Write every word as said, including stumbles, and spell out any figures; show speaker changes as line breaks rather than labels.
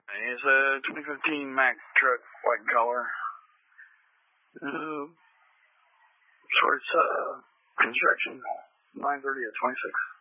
It's a twenty fifteen Mack truck, white color. Uh, so it's uh, construction, nine thirty at twenty-six.